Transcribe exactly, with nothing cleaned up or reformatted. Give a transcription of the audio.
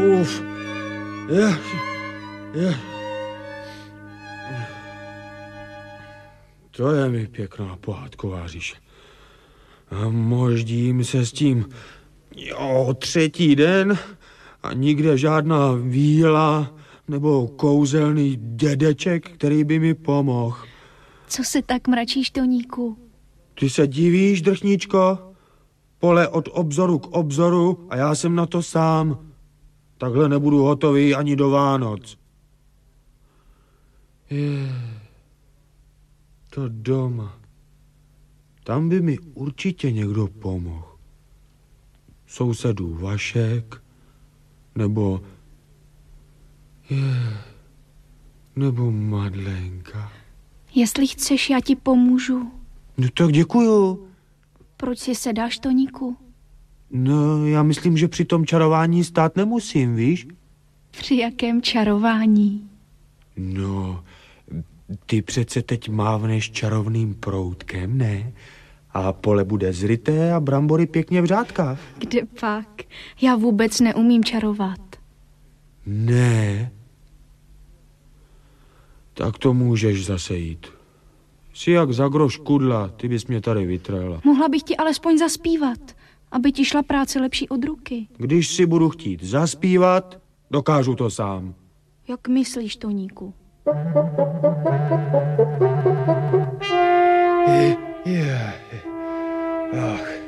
Uf. Je, je. To je mi pěkná pohádková říše. A moždím se s tím jo, třetí den a nikde žádná víla nebo kouzelný dědeček, který by mi pomohl. Co se tak mračíš, Toníku? Ty se divíš, drchničko? Pole od obzoru k obzoru a já jsem na to sám. Takhle nebudu hotový ani do Vánoc. Je, to doma. Tam by mi určitě někdo pomohl. Sousedů Vašek, nebo... Je, nebo Madlenka. Jestli chceš, já ti pomůžu. No tak děkuju. Proč si sedáš, Toníku? No, já myslím, že při tom čarování stát nemusím, víš? Při jakém čarování? No, ty přece teď mávneš čarovným proutkem, ne? A pole bude zryté a brambory pěkně v řádkách. Kde pak? Já vůbec neumím čarovat. Ne. Tak to můžeš zase jít. Jsi jak za groš kudla, ty bys mě tady vytrhla. Mohla bych ti alespoň zaspívat, aby ti šla práce lepší od ruky. Když si budu chtít zaspívat, dokážu to sám. Jak myslíš, Toníku? Je, je, ach.